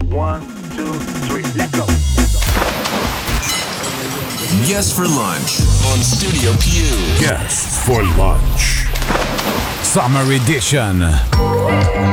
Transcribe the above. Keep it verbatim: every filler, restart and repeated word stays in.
One, two, three, let's go. Guest for lunch on Studio Q. Guest for lunch. Summer edition.